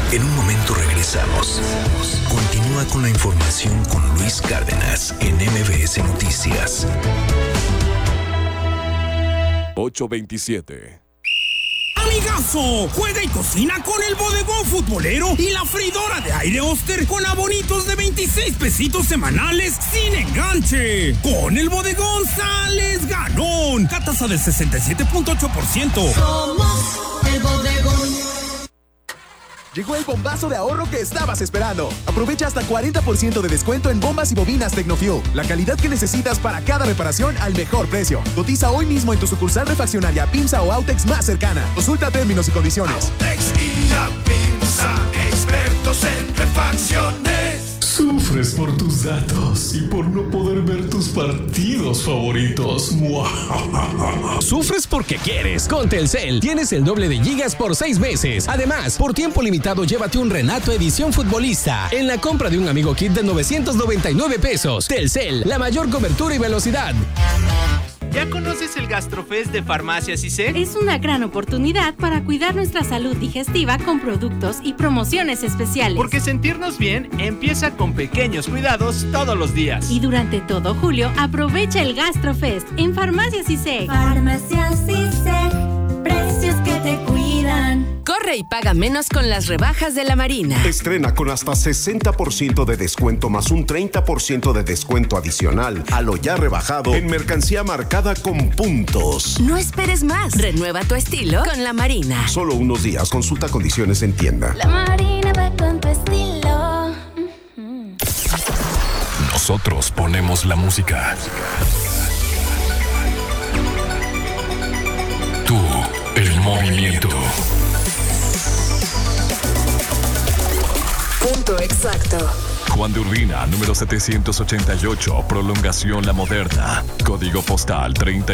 En un momento regresamos. Continúa con la información con Luis Cárdenas en MBS Noticias. 8:27. Amigazo, juega y cocina con el bodegón futbolero y la freidora de aire Oster con abonitos de 26 pesitos semanales sin enganche. Con el bodegón sales ganón. Tasa del 67.8%. Somos el bodegón. Llegó el bombazo de ahorro que estabas esperando. Aprovecha hasta 40% de descuento en bombas y bobinas Tecnofuel. La calidad que necesitas para cada reparación al mejor precio. Cotiza hoy mismo en tu sucursal refaccionaria PIMSA o Autex más cercana. Consulta términos y condiciones. Autex y la PIMSA, expertos en refacciones. Sufres por tus datos y por no poder ver tus partidos favoritos. Sufres porque quieres. Con Telcel tienes el doble de gigas por 6 meses. Además, por tiempo limitado, llévate un Renato Edición Futbolista en la compra de un Amigo Kit de 999 pesos. Telcel, la mayor cobertura y velocidad. ¿Ya conoces el GastroFest de Farmacias ISEG? Es una gran oportunidad para cuidar nuestra salud digestiva con productos y promociones especiales. Porque sentirnos bien empieza con pequeños cuidados todos los días. Y durante todo julio, aprovecha el GastroFest en Farmacias ISEG. Farmacias ISEG, precios que te cuidan. Corre y paga menos con las rebajas de la Marina. Estrena con hasta 60% de descuento más un 30% de descuento adicional a lo ya rebajado en mercancía marcada con puntos. No esperes más. Renueva tu estilo con la Marina. Solo unos días. Consulta condiciones en tienda. La Marina va con tu estilo. Nosotros ponemos la música. Tú, el movimiento. Punto exacto. Juan de Urbina, número 788, prolongación La Moderna. Código postal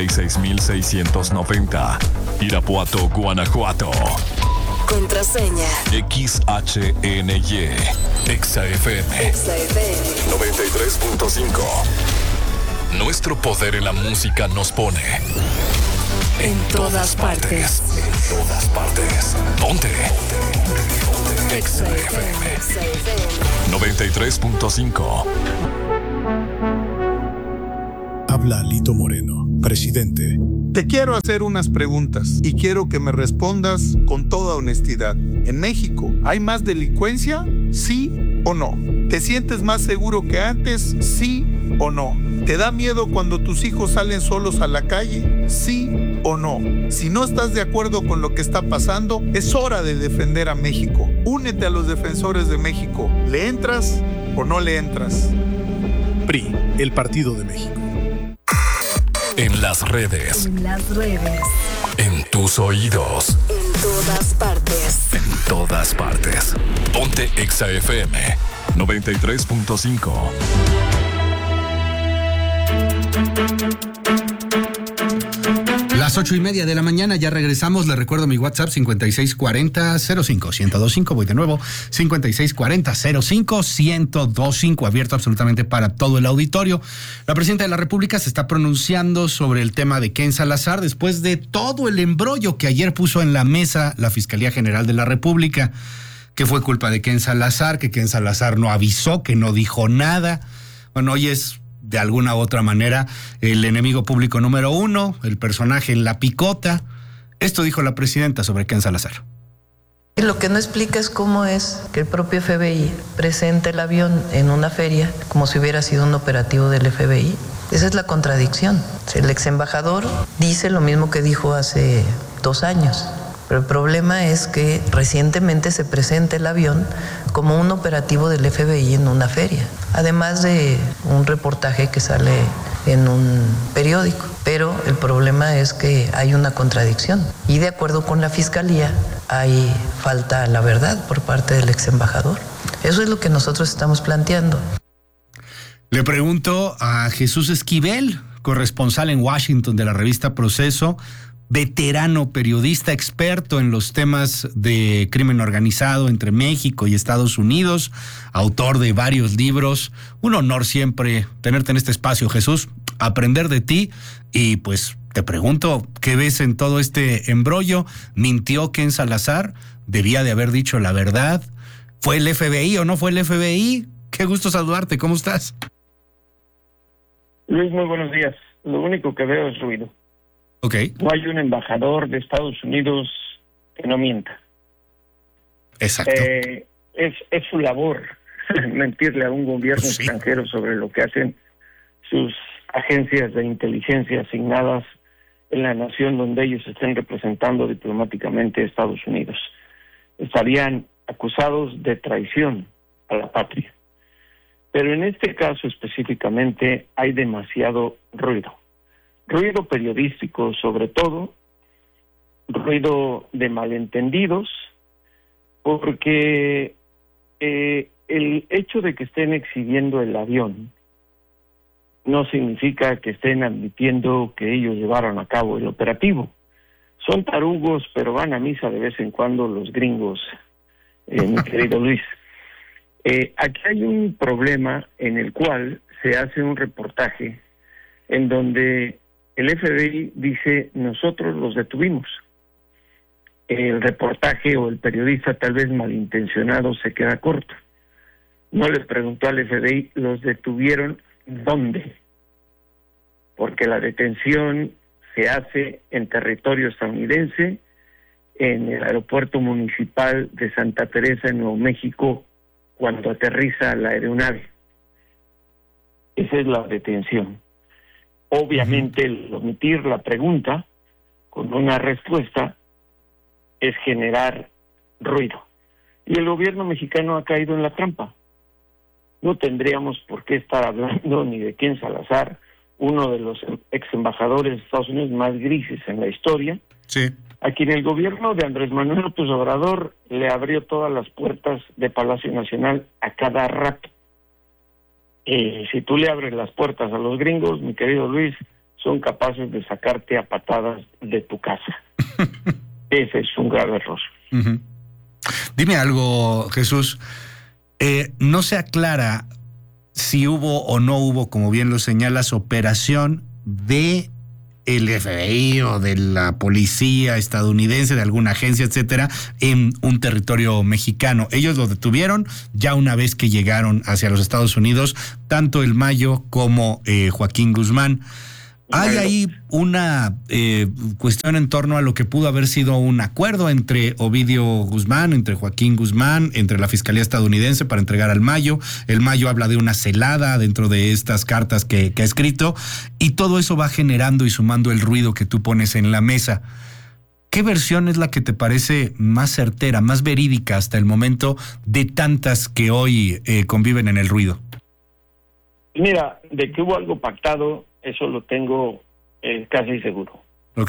36690. Irapuato, Guanajuato. Contraseña XHNY. XFM 93.5. Nuestro poder en la música nos pone en todas partes. En todas partes. Ponte. XFM 93.5. Habla Alito Moreno, presidente. Te quiero hacer unas preguntas y quiero que me respondas con toda honestidad. ¿En México hay más delincuencia? ¿Sí o no? ¿Te sientes más seguro que antes? ¿Sí o no? ¿Te da miedo cuando tus hijos salen solos a la calle? ¿Sí o no? Si no estás de acuerdo con lo que está pasando, es hora de defender a México. Únete a los defensores de México. ¿Le entras o no le entras? PRI, el Partido de México. En las redes. En las redes. En tus oídos. En todas partes. En todas partes. Ponte XFM 93.5. Las 8:30 de la mañana, ya regresamos. Les recuerdo mi WhatsApp 5640-05-1025. Voy de nuevo, 5640-05-1025, abierto absolutamente para todo el auditorio. La presidenta de la República se está pronunciando sobre el tema de Ken Salazar después de todo el embrollo que ayer puso en la mesa la Fiscalía General de la República, que fue culpa de Ken Salazar, que Ken Salazar no avisó, que no dijo nada. Bueno, hoy es de alguna u otra manera el enemigo público número uno, el personaje en la picota. Esto dijo la presidenta sobre Ken Salazar. Lo que no explica es cómo es que el propio FBI presenta el avión en una feria como si hubiera sido un operativo del FBI. Esa es la contradicción. El ex embajador dice lo mismo que dijo hace 2 años. Pero el problema es que recientemente se presenta el avión como un operativo del FBI en una feria, además de un reportaje que sale en un periódico. Pero el problema es que hay una contradicción y de acuerdo con la Fiscalía hay falta a la verdad por parte del ex embajador. Eso es lo que nosotros estamos planteando. Le pregunto a Jesús Esquivel, corresponsal en Washington de la revista Proceso, veterano periodista experto en los temas de crimen organizado entre México y Estados Unidos, autor de varios libros. Un honor siempre tenerte en este espacio, Jesús, aprender de ti. Y pues te pregunto, ¿qué ves en todo este embrollo? ¿Mintió Ken Salazar? ¿Debía de haber dicho la verdad? ¿Fue el FBI o no fue el FBI? Qué gusto saludarte, ¿cómo estás? Luis, muy buenos días. Lo único que veo es ruido. Okay. No hay un embajador de Estados Unidos que no mienta. Exacto. Es su labor mentirle a un gobierno extranjero sobre lo que hacen sus agencias de inteligencia asignadas en la nación donde ellos estén representando diplomáticamente a Estados Unidos. Estarían acusados de traición a la patria. Pero en este caso específicamente hay demasiado ruido. Ruido periodístico sobre todo, ruido de malentendidos, porque el hecho de que estén exhibiendo el avión no significa que estén admitiendo que ellos llevaron a cabo el operativo. Son tarugos, pero van a misa de vez en cuando los gringos, mi querido Luis. Aquí hay un problema en el cual se hace un reportaje en donde el FBI dice, nosotros los detuvimos. El reportaje o el periodista tal vez malintencionado se queda corto. No les preguntó al FBI, ¿los detuvieron dónde? Porque la detención se hace en territorio estadounidense, en el aeropuerto municipal de Santa Teresa, en Nuevo México, cuando aterriza la aeronave. Esa es la detención. Obviamente, el omitir la pregunta con una respuesta es generar ruido. Y el gobierno mexicano ha caído en la trampa. No tendríamos por qué estar hablando ni de Ken Salazar, uno de los ex embajadores de Estados Unidos más grises en la historia, sí, a quien el gobierno de Andrés Manuel López Obrador le abrió todas las puertas de Palacio Nacional a cada rato. Si tú le abres las puertas a los gringos, mi querido Luis, son capaces de sacarte a patadas de tu casa. Ese es un grave error. Uh-huh. Dime algo, Jesús. No se aclara si hubo o no hubo, como bien lo señalas, operación de el FBI o de la policía estadounidense, de alguna agencia, etcétera, en un territorio mexicano. Ellos lo detuvieron ya una vez que llegaron hacia los Estados Unidos, tanto el Mayo como Joaquín Guzmán. Hay ahí una cuestión en torno a lo que pudo haber sido un acuerdo entre Ovidio Guzmán, entre Joaquín Guzmán, entre la Fiscalía estadounidense para entregar al Mayo. El Mayo habla de una celada dentro de estas cartas que ha escrito, y todo eso va generando y sumando el ruido que tú pones en la mesa. ¿Qué versión es la que te parece más certera, más verídica hasta el momento de tantas que hoy conviven en el ruido? Mira, de que hubo algo pactado, eso lo tengo casi seguro. Ok.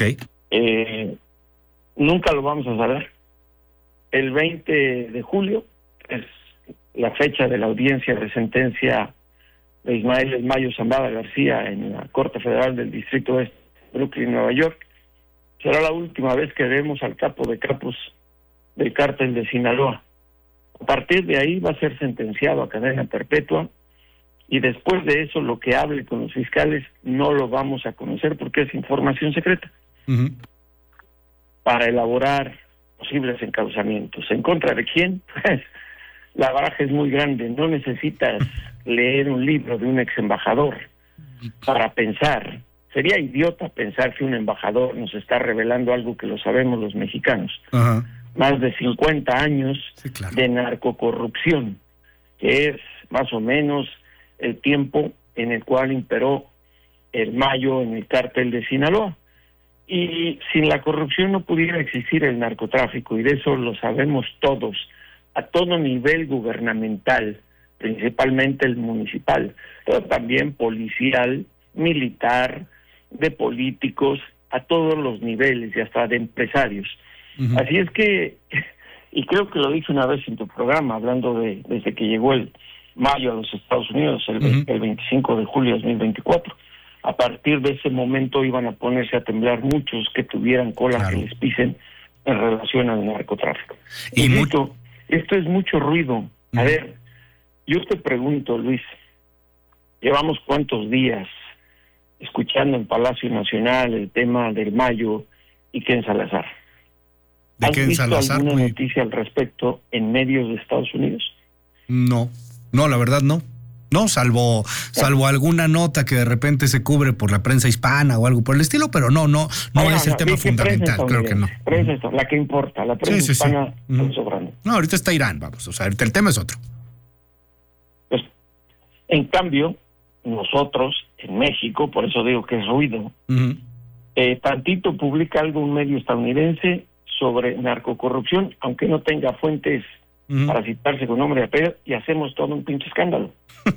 Nunca lo vamos a saber. El 20 de julio es la fecha de la audiencia de sentencia de Ismael El Mayo Zambada García en la Corte Federal del Distrito Este, Brooklyn, Nueva York. Será la última vez que vemos al capo de capos del cártel de Sinaloa. A partir de ahí va a ser sentenciado a cadena perpetua, y después de eso lo que hable con los fiscales no lo vamos a conocer porque es información secreta. Uh-huh. Para elaborar posibles encauzamientos. ¿En contra de quién? Pues la baraja es muy grande. No necesitas leer un libro de un ex embajador para pensar. Sería idiota pensar que un embajador nos está revelando algo que lo sabemos los mexicanos. Uh-huh. Más de 50 años de narcocorrupción, que es más o menos el tiempo en el cual imperó el Mayo en el cártel de Sinaloa. Y sin la corrupción no pudiera existir el narcotráfico, y de eso lo sabemos todos, a todo nivel gubernamental, principalmente el municipal, pero también policial, militar, de políticos, a todos los niveles y hasta de empresarios. Uh-huh. Así es que, y creo que lo dije una vez en tu programa, hablando de desde que llegó el Mayo a los Estados Unidos, el 25 de julio de 2024. A partir de ese momento iban a ponerse a temblar muchos que tuvieran cola que les pisen en relación al narcotráfico. Y esto es mucho ruido. A ver, yo te pregunto, Luis, llevamos cuántos días escuchando en Palacio Nacional el tema del Mayo y Ken Salazar. de Ken Salazar. ¿Has visto alguna noticia al respecto en medios de Estados Unidos? No, la verdad no. No, salvo alguna nota que de repente se cubre por la prensa hispana o algo por el estilo, pero no es el tema fundamental, creo que no. La que importa, la prensa hispana está sobrando. No, ahorita está Irán, vamos, o sea, ahorita el tema es otro. Pues, en cambio, nosotros, en México, por eso digo que es ruido, tantito publica algo un medio estadounidense sobre narcocorrupción, aunque no tenga fuentes para citarse con nombre y apellido, y hacemos todo un pinche escándalo.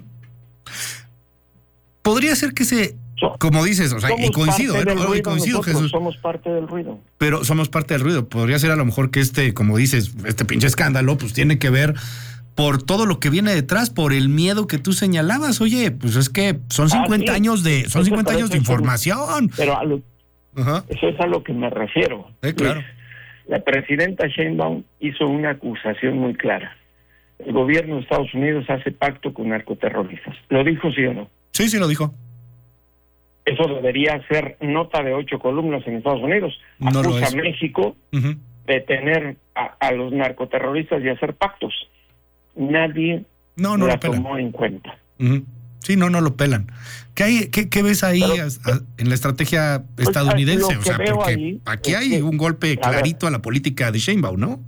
Podría ser que como dices, o sea, y coincido, Jesús. Somos parte del ruido. Pero somos parte del ruido. Podría ser a lo mejor que como dices, este pinche escándalo, pues tiene que ver por todo lo que viene detrás, por el miedo que tú señalabas. Oye, pues es que son 50 años de información. Pero eso es a lo que me refiero. Claro. La presidenta Sheinbaum hizo una acusación muy clara. El gobierno de Estados Unidos hace pacto con narcoterroristas. ¿Lo dijo, sí o no? Sí, lo dijo. Eso debería ser nota de 8 columnas en Estados Unidos. Acusa a México de tener a los narcoterroristas y hacer pactos. Nadie la tomó en cuenta. Sí, no lo pelan. ¿Qué ves ahí en la estrategia estadounidense? O sea, porque aquí hay un golpe clarito a la política de Sheinbaum, ¿no?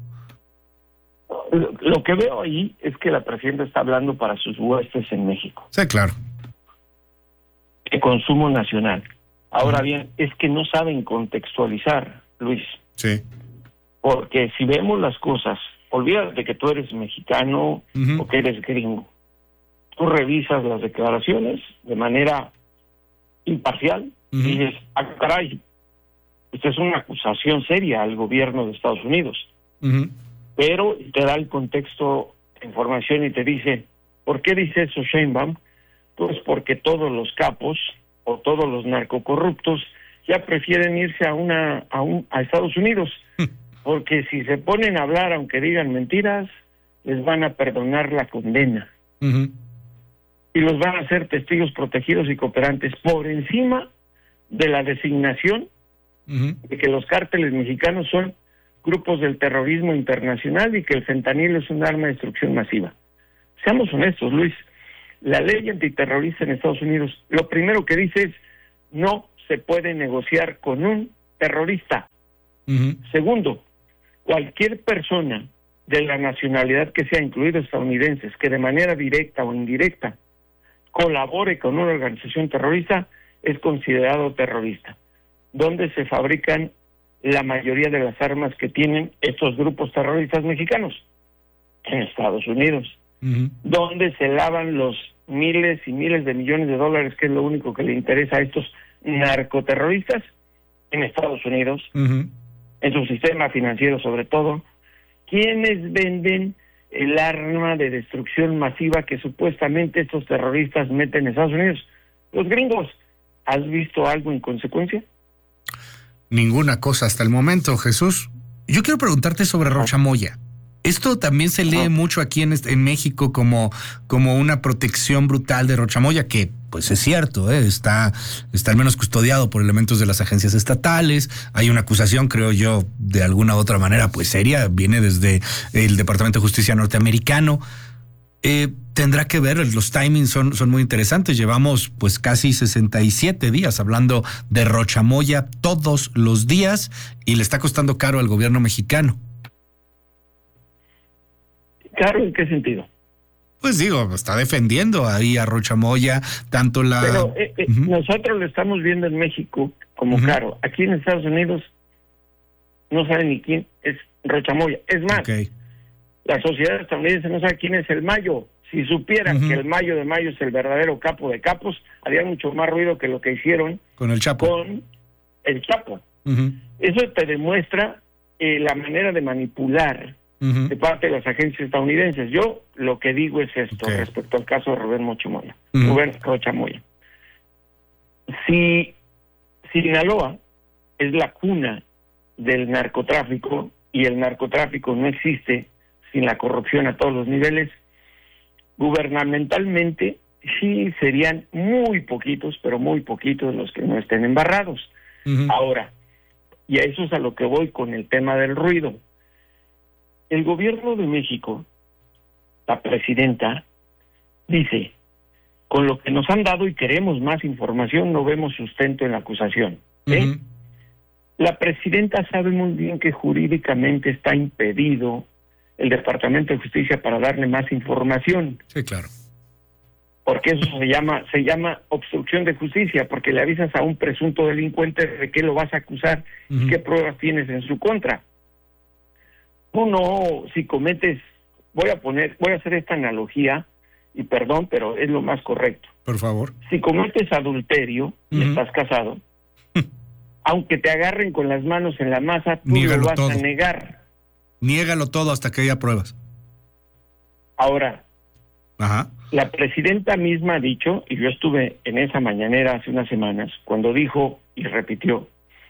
Lo que veo ahí es que la presidenta está hablando para sus huestes en México. Sí, claro. De consumo nacional. Ahora bien, es que no saben contextualizar, Luis. Sí. Porque si vemos las cosas, olvídate que tú eres mexicano o que eres gringo. Tú revisas las declaraciones de manera imparcial y dices, caray, esta es una acusación seria al gobierno de Estados Unidos. Pero te da el contexto de información y te dice, ¿por qué dice eso Sheinbaum? Pues porque todos los capos o todos los narcocorruptos ya prefieren irse a Estados Unidos, porque si se ponen a hablar, aunque digan mentiras, les van a perdonar la condena. Y los van a hacer testigos protegidos y cooperantes por encima de la designación de que los cárteles mexicanos son grupos del terrorismo internacional y que el fentanilo es un arma de destrucción masiva. Seamos honestos, Luis, la ley antiterrorista en Estados Unidos, lo primero que dice es, no se puede negociar con un terrorista. Segundo, cualquier persona de la nacionalidad que sea, incluidos estadounidenses, que de manera directa o indirecta colabore con una organización terrorista, es considerado terrorista. ¿Dónde se fabrican la mayoría de las armas que tienen estos grupos terroristas mexicanos? En Estados Unidos. ¿Dónde se lavan los miles y miles de millones de dólares, que es lo único que le interesa a estos narcoterroristas? En Estados Unidos. En su sistema financiero sobre todo. ¿Quiénes venden el arma de destrucción masiva que supuestamente estos terroristas meten en Estados Unidos? Los gringos. ¿Has visto algo en consecuencia? Ninguna cosa hasta el momento, Jesús. Yo quiero preguntarte sobre Rocha Moya. Esto también se lee mucho aquí en México como una protección brutal de Rocha Moya, que pues es cierto, está al menos custodiado por elementos de las agencias estatales. Hay una acusación, creo yo, de alguna u otra manera, pues seria, viene desde el Departamento de Justicia norteamericano. Tendrá que ver, los timings son muy interesantes. Llevamos pues casi 67 días hablando de Rocha Moya todos los días y le está costando caro al gobierno mexicano. ¿Caro en qué sentido? Pues digo, está defendiendo ahí a Rocha Moya, tanto la... Pero nosotros lo estamos viendo en México como caro. Aquí en Estados Unidos no saben ni quién es Rocha Moya. Es más, la sociedad estadounidense no sabe quién es el Mayo. Si supieran que el Mayo de Mayo es el verdadero capo de capos, haría mucho más ruido que lo que hicieron con el Chapo. Eso te demuestra la manera de manipular de parte de las agencias estadounidenses. Yo lo que digo es esto respecto al caso de Rubén Mochamoya, Rubén Rocha Moya. Si Sinaloa es la cuna del narcotráfico y el narcotráfico no existe sin la corrupción a todos los niveles, gubernamentalmente sí serían muy poquitos, pero muy poquitos los que no estén embarrados. Ahora, y a eso es a lo que voy con el tema del ruido. El gobierno de México, la presidenta, dice, con lo que nos han dado y queremos más información, no vemos sustento en la acusación. Uh-huh. La presidenta sabe muy bien que jurídicamente está impedido el Departamento de Justicia para darle más información. Sí, claro. Porque eso se llama obstrucción de justicia, porque le avisas a un presunto delincuente de qué lo vas a acusar y qué pruebas tienes en su contra. Tú no, si cometes, voy a hacer esta analogía, y perdón, pero es lo más correcto. Por favor. Si cometes adulterio y estás casado, aunque te agarren con las manos en la masa, tú lo vas a negar. Niégalo todo hasta que haya pruebas. Ahora, ajá, la presidenta misma ha dicho, y yo estuve en esa mañanera hace unas semanas, cuando dijo y repitió,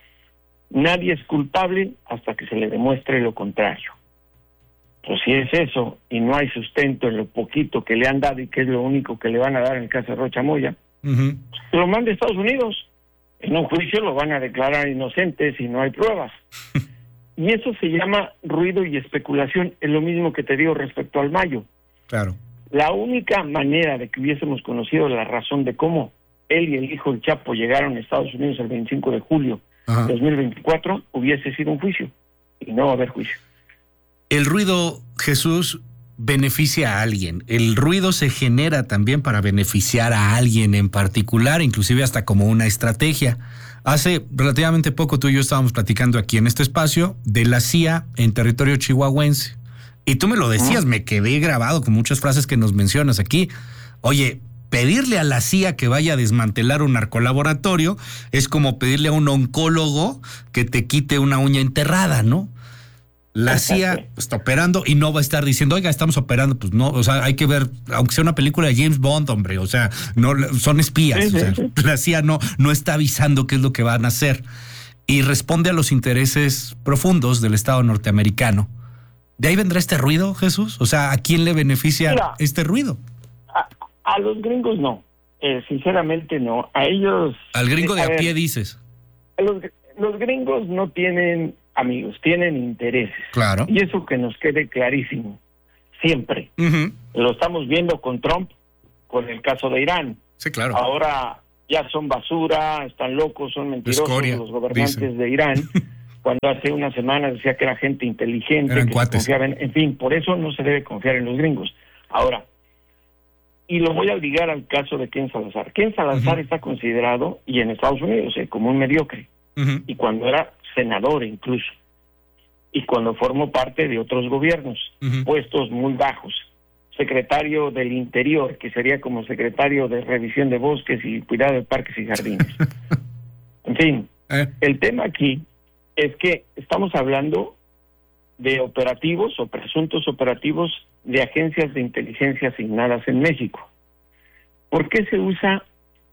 nadie es culpable hasta que se le demuestre lo contrario. Pues si es eso, y no hay sustento en lo poquito que le han dado y que es lo único que le van a dar en el caso de Rocha Moya, pues lo manda a Estados Unidos. En un juicio lo van a declarar inocente si no hay pruebas. Y eso se llama ruido y especulación. Es lo mismo que te digo respecto al Mayo. Claro. La única manera de que hubiésemos conocido la razón de cómo él y el hijo del Chapo llegaron a Estados Unidos el 25 de julio de 2024 hubiese sido un juicio. Y no va a haber juicio. El ruido, Jesús, beneficia a alguien. El ruido se genera también para beneficiar a alguien en particular, inclusive hasta como una estrategia. Hace relativamente poco tú y yo estábamos platicando aquí en este espacio de la CIA en territorio chihuahuense. Y tú me lo decías, me quedé grabado con muchas frases que nos mencionas aquí. Oye, pedirle a la CIA que vaya a desmantelar un narcolaboratorio es como pedirle a un oncólogo que te quite una uña enterrada, ¿no? La CIA está operando y no va a estar diciendo, oiga, estamos operando. Pues no, o sea, hay que ver, aunque sea una película de James Bond, hombre, o sea, no son espías. O sea, la CIA no está avisando qué es lo que van a hacer. Y responde a los intereses profundos del Estado norteamericano. ¿De ahí vendrá este ruido, Jesús? O sea, ¿a quién le beneficia este ruido? A los gringos no. Sinceramente no. A ellos... Al gringo de a pie dices. Los gringos no tienen amigos, tienen intereses. Claro. Y eso que nos quede clarísimo. Siempre. Lo estamos viendo con Trump, con el caso de Irán. Sí, claro. Ahora ya son basura, están locos, son mentirosos los gobernantes de Irán. Cuando hace unas semanas decía que era gente inteligente, eran que cuates. confiaba en fin, por eso no se debe confiar en los gringos. Ahora, y lo voy a ligar al caso de Ken Salazar. Ken Salazar está considerado, y en Estados Unidos, como un mediocre. Y cuando era senador incluso. Y cuando formó parte de otros gobiernos, puestos muy bajos. Secretario del Interior, que sería como secretario de Revisión de Bosques y Cuidado de Parques y Jardines. En fin, el tema aquí es que estamos hablando de operativos o presuntos operativos de agencias de inteligencia asignadas en México. ¿Por qué se usa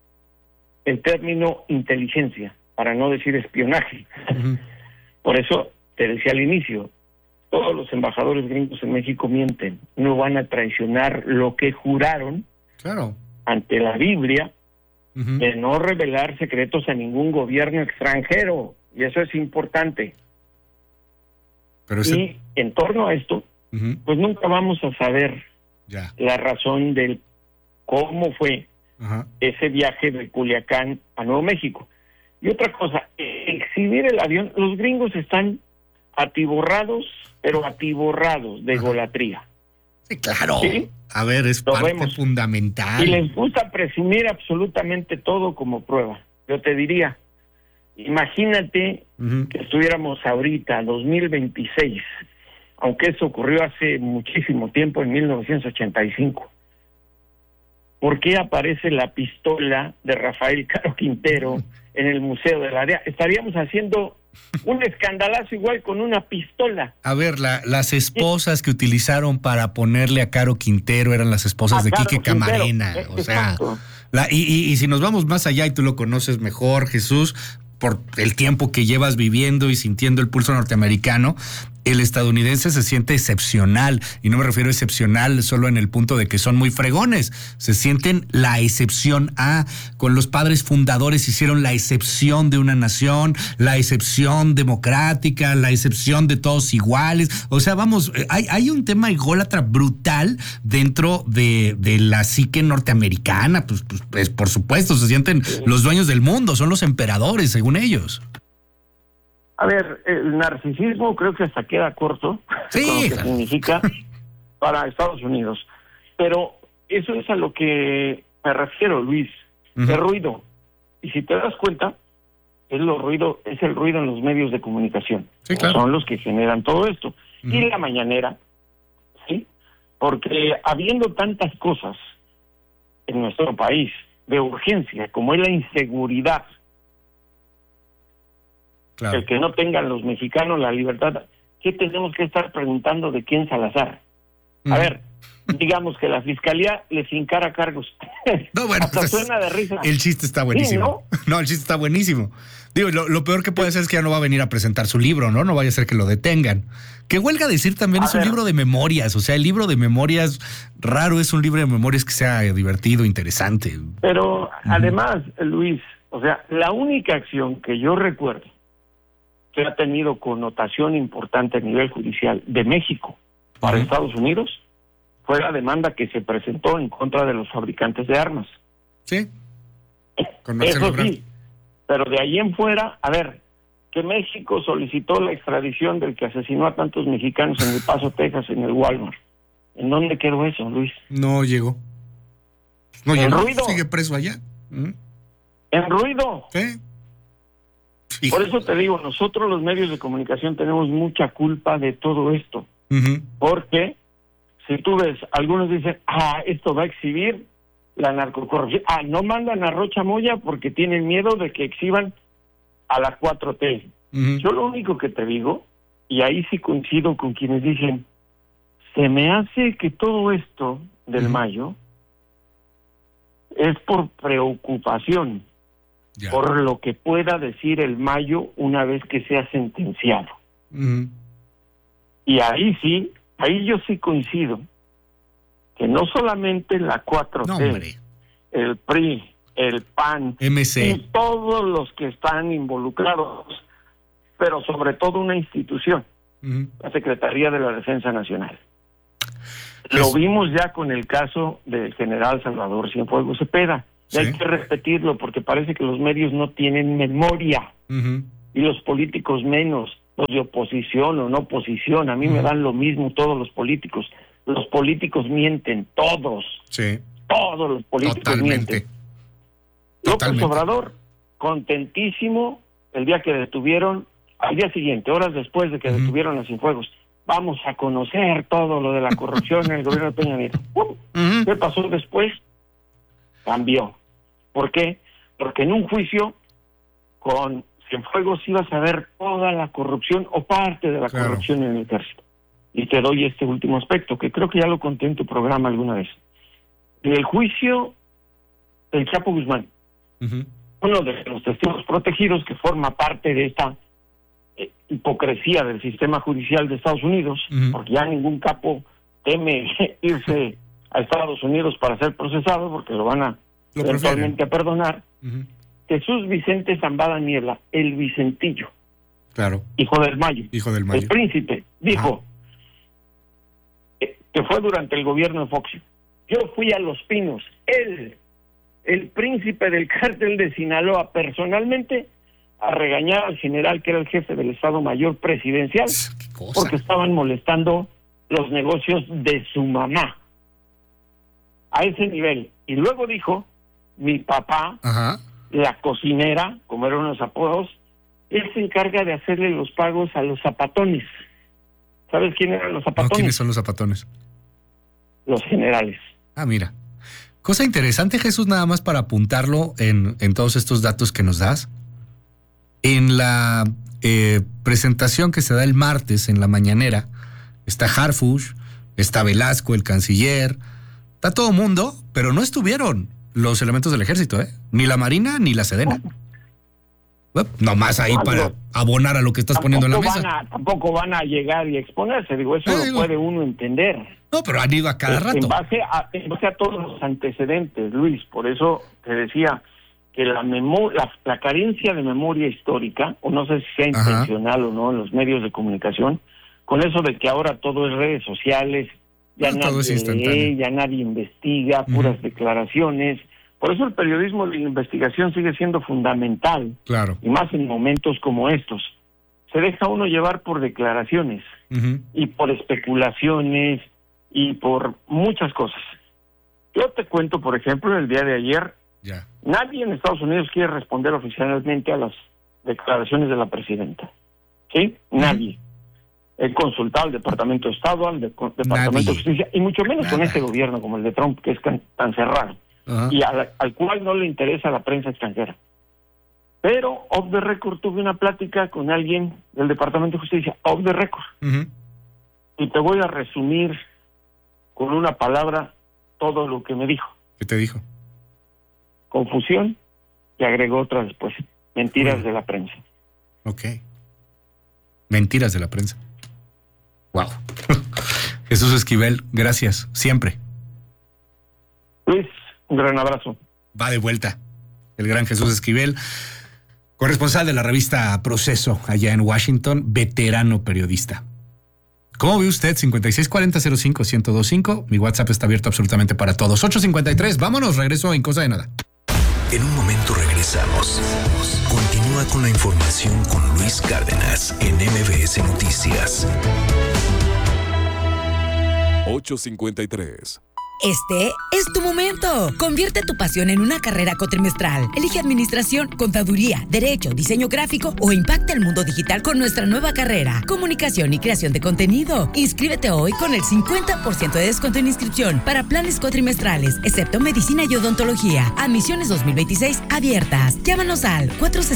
el término inteligencia? Para no decir espionaje. Por eso te decía al inicio, todos los embajadores gringos en México mienten, no van a traicionar lo que juraron ante la Biblia de no revelar secretos a ningún gobierno extranjero, y eso es importante. Y en torno a esto, pues nunca vamos a saber la razón del cómo fue ese viaje de Culiacán a Nuevo México. Y otra cosa, exhibir el avión, los gringos están atiborrados, pero atiborrados de egolatría. Sí, claro. ¿Sí? A ver, es parte fundamental. Y les gusta presumir absolutamente todo como prueba. Yo te diría, imagínate que estuviéramos ahorita, 2026, aunque eso ocurrió hace muchísimo tiempo, en 1985. ¿Por qué aparece la pistola de Rafael Caro Quintero en el Museo de la DEA? Estaríamos haciendo un escandalazo igual con una pistola. A ver, las esposas que utilizaron para ponerle a Caro Quintero eran las esposas de Quique Camarena. O sea, y si nos vamos más allá, y tú lo conoces mejor, Jesús, por el tiempo que llevas viviendo y sintiendo el pulso norteamericano, el estadounidense se siente excepcional, y no me refiero a excepcional solo en el punto de que son muy fregones, se sienten la excepción con los padres fundadores hicieron la excepción de una nación, la excepción democrática, la excepción de todos iguales, o sea, vamos, hay un tema ególatra brutal dentro de la psique norteamericana, pues por supuesto, se sienten los dueños del mundo, son los emperadores, según ellos. A ver, el narcisismo creo que hasta queda corto con lo que significa para Estados Unidos. Pero eso es a lo que me refiero, Luis. El ruido. Y si te das cuenta, es el ruido en los medios de comunicación. Sí, claro. Son los que generan todo esto. Y la mañanera, ¿sí? Porque habiendo tantas cosas en nuestro país de urgencia, como es la inseguridad, claro, el que no tengan los mexicanos la libertad, ¿qué tenemos que estar preguntando de quién Salazar? A ver, digamos que la fiscalía les encara cargos. No, bueno, hasta pues, suena de risa. El chiste está buenísimo. Sí, ¿no? El chiste está buenísimo. Digo, lo peor que puede ser es que ya no va a venir a presentar su libro, ¿no? No vaya a ser que lo detengan. Que huelga decir también es un libro de memorias. O sea, el libro de memorias, raro es un libro de memorias que sea divertido, interesante. Pero además, Luis, o sea, la única acción que yo recuerdo que ha tenido connotación importante a nivel judicial de México para Estados Unidos fue la demanda que se presentó en contra de los fabricantes de armas. Sí. Eso sí, pero de ahí en fuera, a ver, que México solicitó la extradición del que asesinó a tantos mexicanos en El Paso, Texas, en el Walmart. ¿En dónde quedó eso, Luis? No llegó. No ¿En llegó. ruido? Sigue preso allá. ¿En ruido? Sí. Por eso te digo, nosotros los medios de comunicación tenemos mucha culpa de todo esto. Porque si tú ves, algunos dicen, esto va a exhibir la narcocorrupción. No mandan a Rocha Moya porque tienen miedo de que exhiban a la 4T. Yo lo único que te digo, y ahí sí coincido con quienes dicen, se me hace que todo esto del Mayo es por preocupación, por lo que pueda decir el Mayo una vez que sea sentenciado. Y ahí yo sí coincido, que no solamente la 4T, el PRI, el PAN, MC, y todos los que están involucrados, pero sobre todo una institución, la Secretaría de la Defensa Nacional. Lo vimos ya con el caso del general Salvador Cienfuegos Cepeda. Y hay que repetirlo porque parece que los medios no tienen memoria y los políticos menos, los de oposición o no oposición, a mí me dan lo mismo todos los políticos. Los políticos mienten, todos. Todos los políticos mienten. López Obrador, contentísimo el día que detuvieron, al día siguiente, horas después de que detuvieron a Cienfuegos. Vamos a conocer todo lo de la corrupción en el gobierno de Peña Nieto. ¿Qué pasó después? Cambió. ¿Por qué? Porque en un juicio con Cienfuegos ibas a ver toda la corrupción o parte de la corrupción en el ejército. Y te doy este último aspecto, que creo que ya lo conté en tu programa alguna vez. En el juicio del Chapo Guzmán, uno de los testigos protegidos que forma parte de esta hipocresía del sistema judicial de Estados Unidos, porque ya ningún capo teme irse a Estados Unidos para ser procesado, porque lo van a eventualmente a perdonar. Jesús Vicente Zambada Niebla, el Vicentillo, hijo del Mayo, el príncipe, dijo que fue durante el gobierno de Fox. Yo fui a Los Pinos, él, el príncipe del cártel de Sinaloa, personalmente a regañar al general que era el jefe del Estado Mayor Presidencial porque estaban molestando los negocios de su mamá. A ese nivel. Y luego dijo, mi papá, la cocinera, como eran los apodos, él se encarga de hacerle los pagos a los zapatones. ¿Sabes quién eran los zapatones? No, ¿quiénes son los zapatones? Los generales. Mira. Cosa interesante, Jesús, nada más para apuntarlo en todos estos datos que nos das. En la presentación que se da el martes en la mañanera, está Harfuch, está Velasco, el canciller, está todo mundo, pero no estuvieron los elementos del ejército, ni la Marina ni la Sedena. Nomás ahí para abonar a lo que estás poniendo en la mesa. Tampoco van a llegar y exponerse, eso lo puede uno entender. No, pero han ido a cada rato. En base a todos los antecedentes, Luis, por eso te decía que la carencia de memoria histórica, o no sé si sea intencional o no en los medios de comunicación, con eso de que ahora todo es redes sociales, ya nadie lee, ya nadie investiga, puras declaraciones. Por eso el periodismo de investigación sigue siendo fundamental, claro, y más en momentos como estos. Se deja uno llevar por declaraciones y por especulaciones y por muchas cosas. Yo te cuento, por ejemplo, el día de ayer, nadie en Estados Unidos quiere responder oficialmente a las declaraciones de la presidenta. ¿Sí? Nadie. He consultado al Departamento de Estado, al Departamento de Justicia, y mucho menos con este gobierno como el de Trump, que es tan cerrado, y al cual no le interesa la prensa extranjera. Pero, off the record, tuve una plática con alguien del Departamento de Justicia, off the record. Y te voy a resumir con una palabra todo lo que me dijo. ¿Qué te dijo? Confusión, y agregó otra después. Mentiras de la prensa. Ok. Mentiras de la prensa. Wow. Jesús Esquivel, gracias, siempre. Luis, un gran abrazo. Va de vuelta el gran Jesús Esquivel, corresponsal de la revista Proceso allá en Washington, veterano periodista. ¿Cómo ve usted? 5640-05-1025. Mi WhatsApp está abierto absolutamente para todos. 853, vámonos, regreso en cosa de nada. En un momento regresamos. Continúa con la información con Luis Cárdenas en MBS Noticias. 853. Este es tu momento. Convierte tu pasión en una carrera cuatrimestral. Elige administración, contaduría, derecho, diseño gráfico o impacta el mundo digital con nuestra nueva carrera, comunicación y creación de contenido. Inscríbete hoy con el 50% de descuento en inscripción para planes cuatrimestrales, excepto medicina y odontología. Admisiones 2026 abiertas. Llámanos al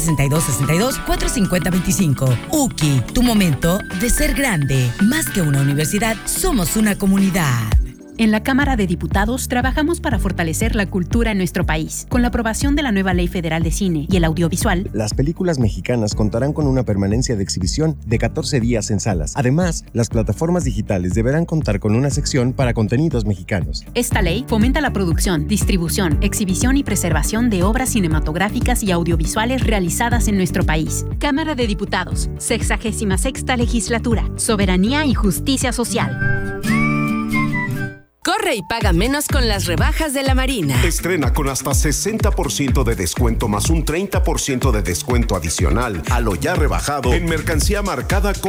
462-450-25. UKI, tu momento de ser grande. Más que una universidad, somos una comunidad. En la Cámara de Diputados trabajamos para fortalecer la cultura en nuestro país. Con la aprobación de la nueva Ley Federal de Cine y el Audiovisual, las películas mexicanas contarán con una permanencia de exhibición de 14 días en salas. Además, las plataformas digitales deberán contar con una sección para contenidos mexicanos. Esta ley fomenta la producción, distribución, exhibición y preservación de obras cinematográficas y audiovisuales realizadas en nuestro país. Cámara de Diputados, 66ª Legislatura, Soberanía y Justicia Social. Corre y paga menos con las rebajas de la Marina. Estrena con hasta 60% de descuento más un 30% de descuento adicional a lo ya rebajado en mercancía marcada con